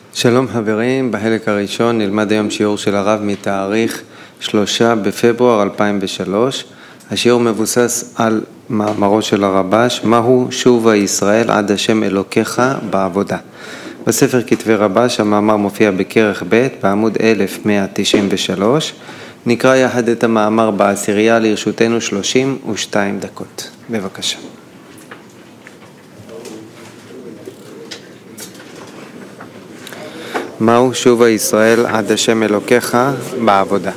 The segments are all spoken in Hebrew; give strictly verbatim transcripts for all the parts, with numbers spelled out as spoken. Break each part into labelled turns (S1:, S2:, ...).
S1: שלום חברים, בחלק הראשון נלמד היום שיעור של הרב מתאריך שלושה בפברואר אלפיים ושלוש. השיעור מבוסס על מאמרו של הרבש, מהו שובה ישראל עד השם אלוקיך בעבודה. בספר כתבי רבש המאמר מופיע בכרך ב' בעמוד אלף מאה תשעים ושלוש. נקרא יחד את המאמר בעשירייה, לרשותנו שלושים ושתיים דקות. בבקשה. מהו שובה ישראל עד השם אלוקיך בעבודה?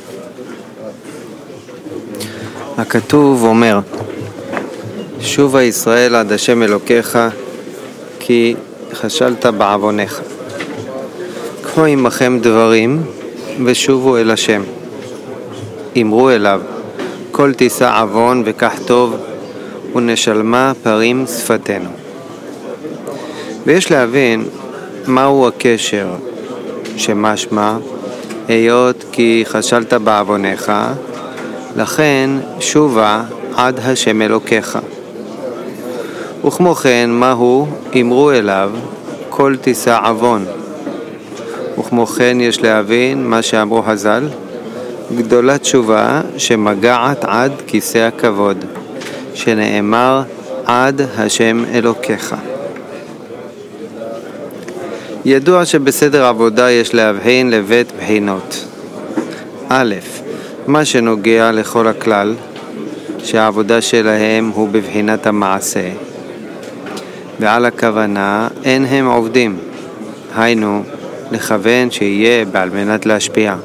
S1: הכתוב אומר, שובה ישראל עד השם אלוקיך כי חשלת בעוונך. קחו עמכם דברים ושובו אל השם. אמרו אליו, כל תישא עוון וכך טוב ונשלמה פרים שפתנו. ויש להבין מהו הקשר שמשמע, היות כי חשלת בעוונך, לכן שובה עד השם אלוקיך. וכמו כן, מהו אמרו אליו, כל תישא עוון. וכמו כן יש להבין מה שאמרו חז"ל, גדולת תשובה שמגעת עד כיסא הכבוד, שנאמר עד השם אלוקיך. ידוע שבסדר עבודה יש להבחין לבית בחינות. א', מה שנוגע לכל הכלל, שהעבודה שלהם הוא בבחינת המעשה, ועל הכוונה אין הם עובדים, היינו לכוון שיהיה בעל מנת להשפיע.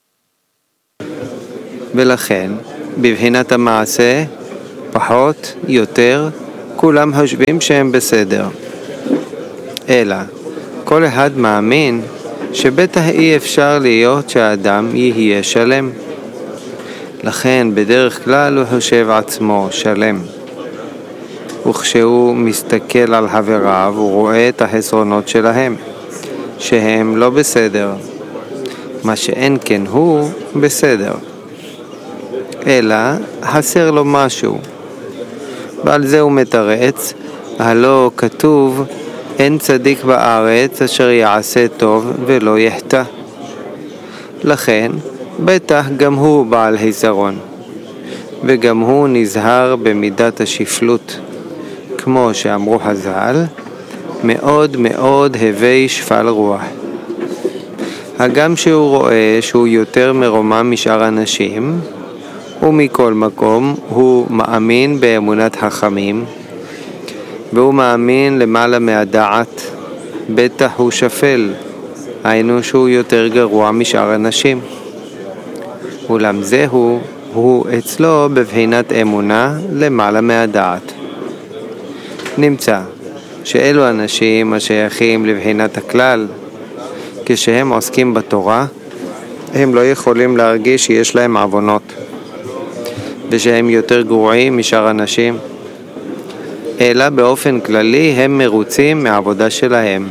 S1: ולכן בבחינת המעשה פחות יותר כולם חושבים שהם בסדר, אלא כל אחד מאמין שבטח אי אפשר להיות שהאדם יהיה שלם. לכן בדרך כלל הוא חושב עצמו שלם. וכשהוא מסתכל על חבריו הוא רואה את החסרונות שלהם, שהם לא בסדר. מה שאין כן הוא בסדר, אלא חסר לו משהו. ועל זה הוא מתרץ, הלא כתוב, אין צדיק בארץ אשר יעשה טוב ולא יחטא. לכן בטח גם הוא בעל חיסרון, וגם הוא נזהר במידת השפלות, כמו שאמרו חז"ל, מאוד מאוד הווי שפל רוח. הגם שהוא רואה שהוא יותר מרומם משאר אנשים, ומכל מקום הוא מאמין באמונת חכמים, והוא מאמין למעלה מהדעת, בטח הוא שפל, היינו שהוא יותר גרוע משאר אנשים. אולם זהו, הוא אצלו בבחינת אמונה למעלה מהדעת. נמצא שאלו אנשים השייכים לבחינת הכלל, כשהם עוסקים בתורה, הם לא יכולים להרגיש שיש להם עוונות, ושהם יותר גרועים משאר אנשים, אלא באופן כללי הם מרוצים מהעבודה שלהם.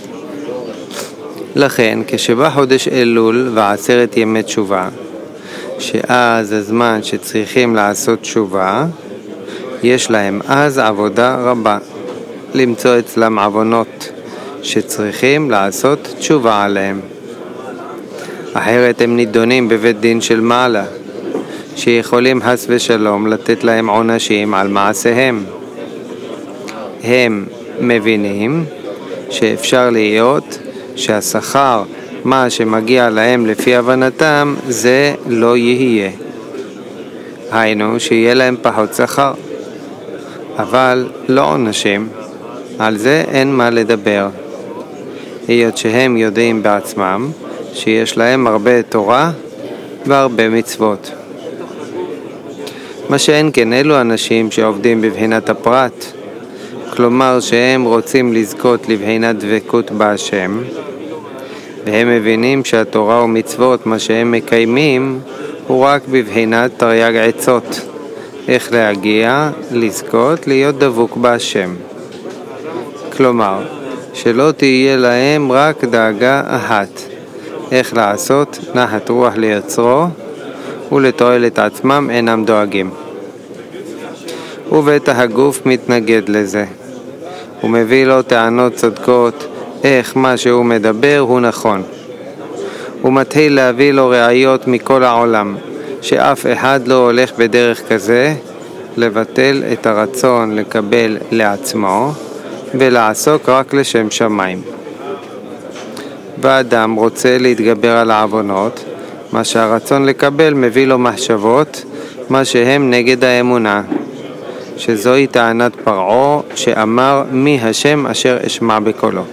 S1: לכן כשבא חודש אלול ועשרת ימי תשובה, שאז הזמן שצריכים לעשות תשובה, יש להם אז עבודה רבה, למצוא אצלם עוונות שצריכים לעשות תשובה עליהם. אחרת הם נידונים בבית דין של מעלה, שיכולים חס ושלום לתת להם עונשים על מעשיהם. הם מבינים שאפשר להיות שהשכר, מה שמגיע להם לפי הבנתם, זה לא יהיה. היינו שיהיה להם פחות שכר, אבל לא עונשים. על זה אין מה לדבר, היות שהם יודעים בעצמם שיש להם הרבה תורה והרבה מצוות. מה שאין כן אלו אנשים שעובדים בבחינת הפרט, כלומר שהם רוצים לזכות לבחינת דבקות בהשם, והם מבינים שהתורה ומצוות מה שהם מקיימים הוא רק בבחינת תרי"ג עצות, איך להגיע, לזכות, להיות דבוק בהשם. כלומר שלא תהיה להם רק דאגה אחת, איך לעשות נחת רוח ליצרו, ולתועלת עצמם אינם דואגים. ובטח הגוף מתנגד לזה, הוא מביא לו טענות צודקות איך מה שהוא מדבר הוא נכון. הוא מתחיל להביא לו ראיות מכל העולם, שאף אחד לא הולך בדרך כזה, לבטל את הרצון לקבל לעצמו ולעסוק רק לשם שמיים. והאדם רוצה להתגבר על העוונות, מה שהרצון לקבל מביא לו מחשבות, מה שהם נגד האמונה, שזוהי טענת פרעה שאמר מי השם אשר אשמע בקולו.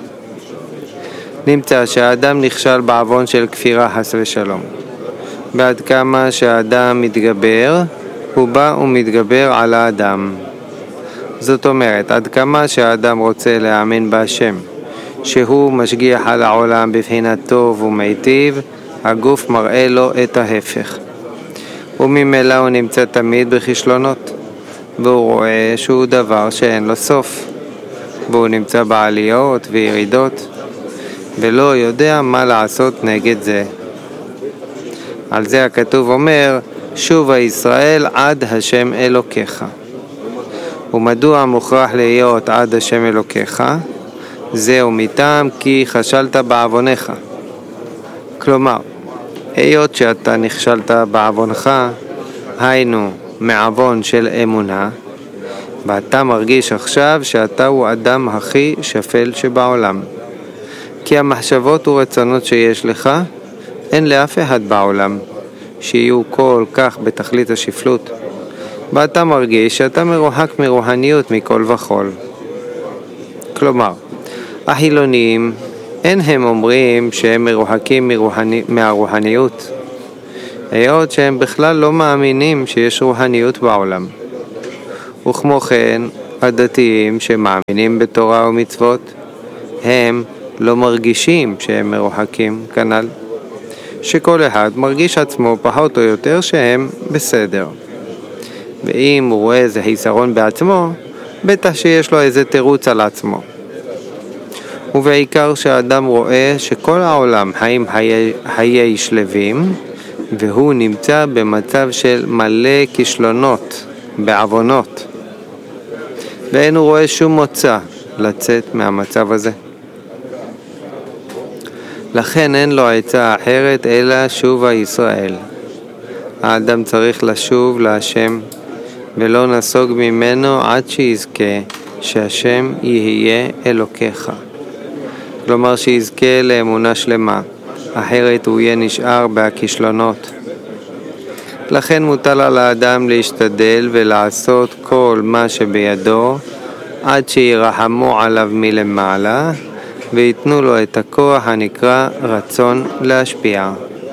S1: נמצא שהאדם נכשל בעוון של כפירה חס ושלום. בעד כמה שהאדם מתגבר, הוא בא ומתגבר על האדם. זאת אומרת, עד כמה שהאדם רוצה להאמין בהשם, שהוא משגיח על העולם בבחינת טוב ומיטיב, הגוף מראה לו את ההפך. וממילא הוא נמצא תמיד בכישלונות, והוא רואה שהוא דבר שאין לו סוף, והוא נמצא בעליות וירידות, ולא יודע מה לעשות נגד זה. על זה הכתוב אומר, שובה ישראל עד השם אלוקיך. ומדוע מוכרח להיות עד השם אלוקיך? זהו מטעם כי חשלת בעוונך. כלומר, היות שאתה נכשלת בעוונך, היינו מעוון של אמונה, ואתה מרגיש עכשיו שאתה הוא האדם הכי שפל שבעולם. כי המחשבות ורצונות שיש לך, אין לאף אחד בעולם, שיהיו כל כך בתכלית השפלות. ואתה מרגיש שאתה מרוחק מרוחניות מכל וכל. כלומר, החילונים, אין הם אומרים שהם מרוחקים מרוחני, מהרוחניות, היות שהם בכלל לא מאמינים שיש רוחניות בעולם. וכמו כן, הדתיים שמאמינים בתורה ומצוות, הם לא מרגישים שהם מרוחקים כנ"ל, שכל אחד מרגיש עצמו פחות או יותר שהם בסדר. ואם הוא רואה איזה חיסרון בעצמו, בטח שיש לו איזה תירוץ על עצמו. ובעיקר שהאדם רואה שכל העולם חיים חיי, חיי שלווים, והוא נמצא במצב של מלא כישלונות, בעוונות. ואין הוא רואה שום מוצא לצאת מהמצב הזה. לכן אין לו עצה אחרת אלא שובה ישראל. האדם צריך לשוב להשם, ולא נסוג ממנו עד שיזכה שהשם יהיה אלוקיך. כלומר שיזכה לאמונה שלמה, אחרת הוא יהיה נשאר בכישלונות. לכן מוטל על האדם להשתדל ולעשות כל מה שבידו, עד שירחמו עליו מלמעלה, ויתנו לו את הכוח הנקרא רצון להשפיע.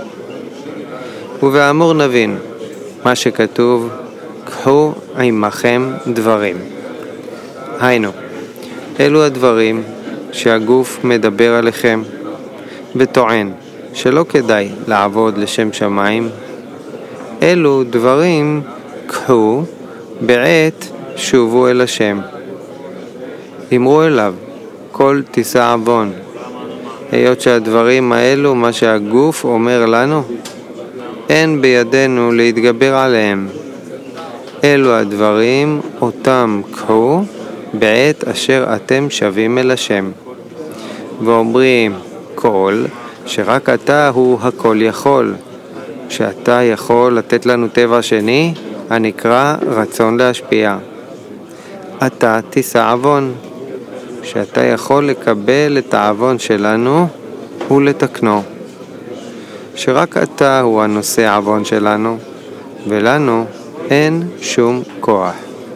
S1: ובאמור נבין מה שכתוב, קחו עמכם דברים. היינו, אלו הדברים שהגוף מדבר עליכם וטוען שלא כדאי לעבוד לשם שמיים, אלו דברים קחו בעת שובו אל השם. אמרו אליו כל תישא עוון. היות שהדברים האלו, מה שהגוף אומר לנו, אין בידינו להתגבר עליהם. אלו הדברים אותם קחו בעת אשר אתם שווים אל השם. ואומרים כל שרק אתה הוא הכל יכול, שאתה יכול לתת לנו טבע שני הנקרא רצון להשפיע. אתה תישא עוון, שאתה יכול לקבל את העוון שלנו ולתקנו, שרק אתה הוא הנושא עוון שלנו, ולנו אין שום כוח.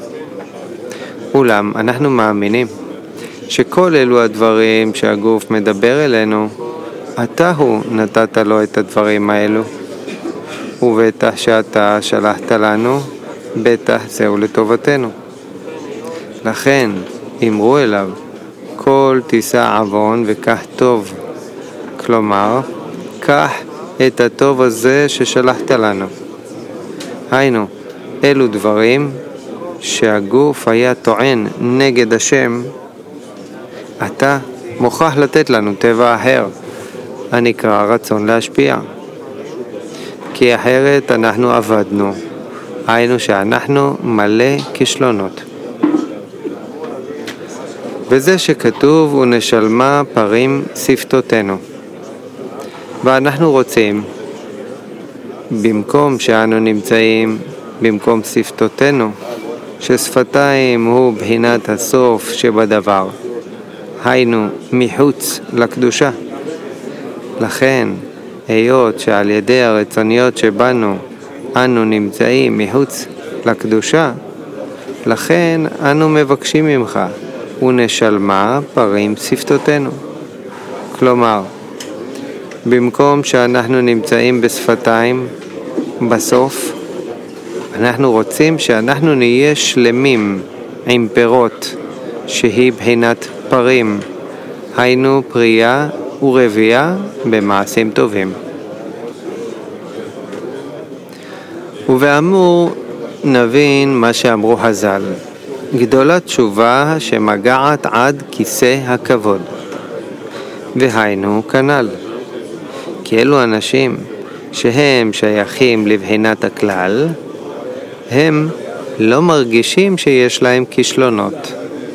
S1: אולם אנחנו מאמינים שכל אלו הדברים שהגוף מדבר אלינו, אתה הוא נתת לו את הדברים האלו, ובטח שאתה שלחת לנו, בטח זהו לטובתנו. לכן אמרו אליו כל תישא עוון וכך טוב. כלומר, קח את הטוב הזה ששלחת לנו. היינו, אלו דברים שהגוף היה טוען נגד השם, אתה מוכרח לתת לנו טבע אחר, הנקרא רצון להשפיע. כי אחרת אנחנו עבדנו, היינו שאנחנו מלא כישלונות. וזה שכתוב ונשלמה פרים שפתותינו. ואנחנו רוצים, במקום שאנו נמצאים במקום שפתותינו, ששפתיים הוא בחינת הסוף שבדבר, היינו מחוץ לקדושה. לכן, היות שעל ידי הרצוניות שבנו אנו נמצאים מחוץ לקדושה, לכן אנו מבקשים ממך, ונשלמה פרים שפתותינו. כלומר, במקום שאנחנו נמצאים בשפתיים, בסוף, אנחנו רוצים שאנחנו נהיה שלמים עם פירות, שהיא בחינת פרים, היינו פרייה ורבייה במעשים טובים. ובאמור נבין מה שאמרו חז"ל, גדולה תשובה שמגעת עד כיסא הכבוד. והיינו כנ"ל, כי אלו אנשים שהם שייכים לבחינת הכלל, הם לא מרגישים שיש להם כישלונות.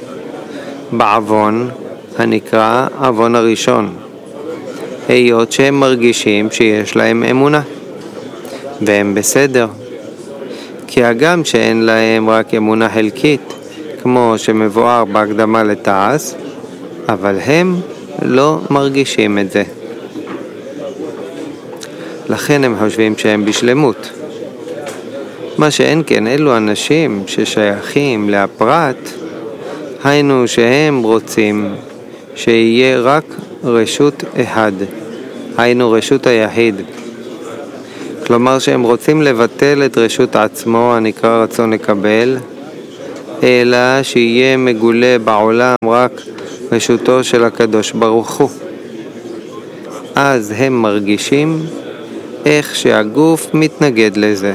S1: בעוון הנקרא עוון הראשון, היות שהם מרגישים שיש להם אמונה, והם בסדר. כי הגם שאין להם רק אמונה חלקית, כמו שמבואר בהקדמה לתעש, אבל הם לא מרגישים את זה. לכן הם חושבים שהם בשלמות. מה שאין כן אלו אנשים ששייכים להפרט, היינו שהם רוצים שיהיה רק רשות אחד, היינו רשות היחיד. כלומר שהם רוצים לבטל את רשות עצמו הנקרא רצון לקבל, אלא שיהיה מגולה בעולם רק רשותו של הקדוש ברוך הוא. אז הם מרגישים איך שהגוף מתנגד לזה.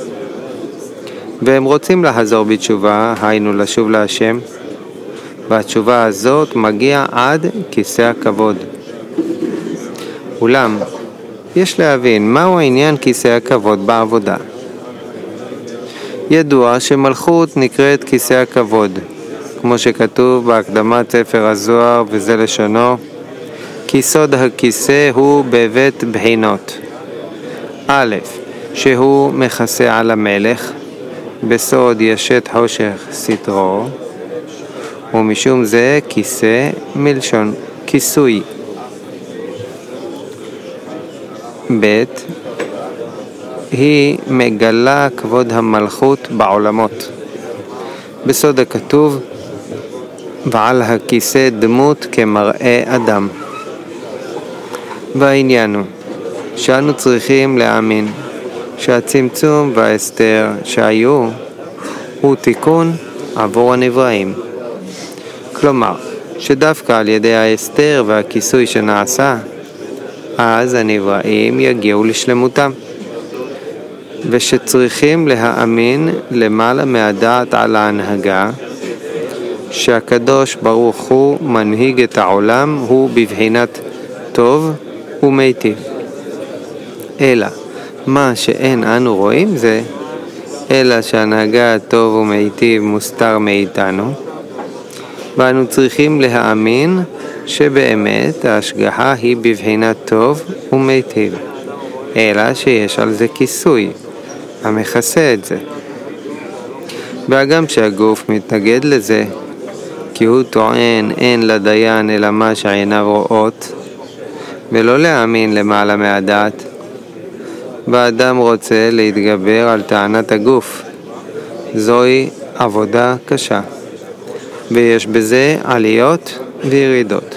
S1: והם רוצים לחזור בתשובה, היינו לשוב להשם, והתשובה הזאת מגיעה עד כיסא הכבוד. אולם, יש להבין מהו העניין כיסא הכבוד בעבודה. ידוע שמלכות נקראת כיסא הכבוד, כמו שכתוב בהקדמת ספר הזוהר, וזה לשונו, כי סוד הכיסא הוא בבית בחינות. א', שהוא מכסה על המלך, בסוד ישת חושך סתרו, ומשום זה כיסא מלשון כיסוי. ב', היא מגלה כבוד המלכות בעולמות. בסוד הכתוב, ועל הכיסא דמות כמראה אדם. והעניין הוא שאנו צריכים להאמין שהצמצום וההסתר שהיו הוא תיקון עבור הנבראים. כלומר, שדווקא על ידי ההסתר והכיסוי שנעשה, אז הנבראים יגיעו לשלמותם. ושצריכים להאמין למעלה מהדעת על ההנהגה, שהקדוש ברוך הוא מנהיג את העולם, הוא בבחינת טוב ומיטיב. אלא מה שאין אנו רואים זה, אלא שהנהגה טוב ומיטיב מוסתר מאיתנו, ואנו צריכים להאמין שבאמת ההשגחה היא בבחינת טוב ומיטיב, אלא שיש על זה כיסוי המכסה את זה. והגם שהגוף מתנגד לזה, כי הוא טוען אין לדיין אלא מה שעיניו רואות, ולא להאמין למעלה מהדעת, והאדם רוצה להתגבר על טענת הגוף. זוהי עבודה קשה, ויש בזה עליות וירידות.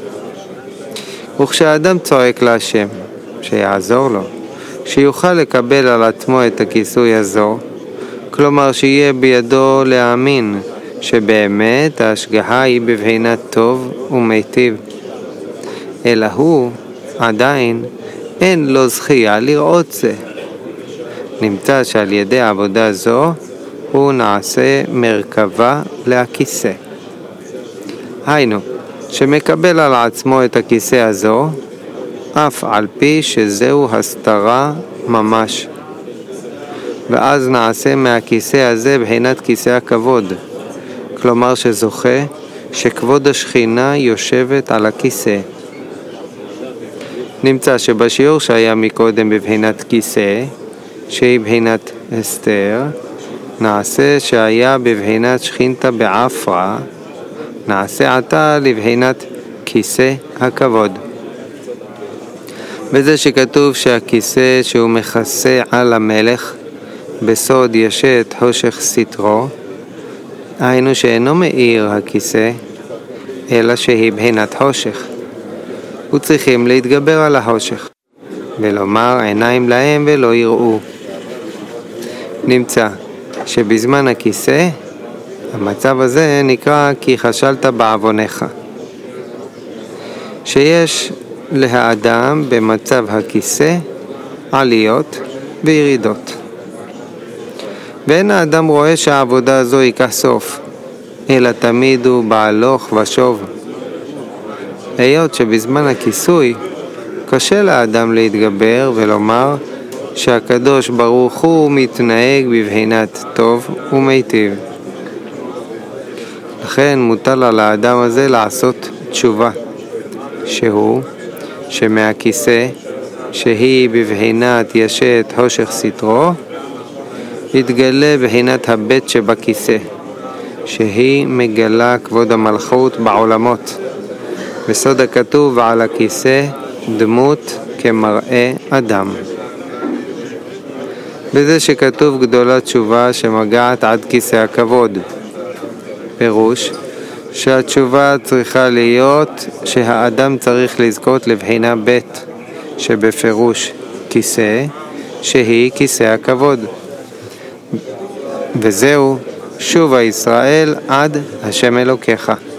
S1: וכשהאדם צועק להשם שיעזור לו, שיוכל לקבל על עצמו את הכיסוי הזו, כלומר שיהיה בידו להאמין שבאמת ההשגחה היא בבחינת טוב ומיטיב, אלא הוא עדיין אין לו זכייה לראות זה. נמצא שעל ידי עבודה זו הוא נעשה מרכבה לכיסא. היינו, שמקבל על עצמו את הכיסא הזו, אף על פי שזהו הסתרה ממש. ואז נעשה מהכיסא הזה בחינת כיסא הכבוד, כלומר שזוכה שכבוד השכינה יושבת על הכיסא. נמצא שבשיעור שהיה מקודם בבחינת כיסא, שהיא בחינת אסתר, נעשה שהיה בבחינת שכינתה בעפרה, נעשה עתה לבחינת כיסא הכבוד. בזה שכתוב שהכיסא שהוא מכסה על המלך, בסוד ישת חושך סתרו, היינו שאינו מאיר הכיסא, אלא שהיא בחינת חושך. וצריכים להתגבר על החושך, ולומר עיניים להם ולא יראו. נמצא שבזמן הכיסא, המצב הזה נקרא כי חשלת בעוונך. שיש להאדם במצב הכיסא עליות וירידות. ואין האדם רואה שהעבודה הזו ייקח סוף, אלא תמיד הוא בהלוך ושוב. היות שבזמן הכיסוי קשה לאדם להתגבר ולומר שהקדוש ברוך הוא מתנהג בבחינת טוב ומיטיב. לכן מוטל על האדם הזה לעשות תשובה, שהוא שמהכיסא שהיא בבחינת ישת חושך סתרו, יתגלה בחינת הבית שבכיסא, שהיא מגלה כבוד המלכות בעולמות. בסוד הכתוב על הכיסא דמות כמראה אדם. בזה שכתוב גדולה תשובה שמגעת עד כיסא הכבוד. פירוש שהתשובה צריכה להיות שהאדם צריך לזכות לבחינה בית, שבפירוש כיסא, שהיא כיסא הכבוד. וזהו, שובה ישראל עד השם אלוקיך.